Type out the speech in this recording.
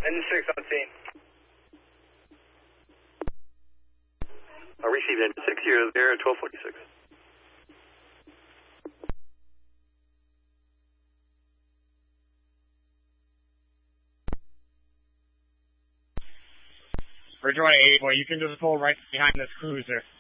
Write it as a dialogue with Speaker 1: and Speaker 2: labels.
Speaker 1: Engine 6 on scene.
Speaker 2: Received Engine 6, you're there at 1246.
Speaker 3: Bridgeway 8, boy, you can just pull right behind this cruiser.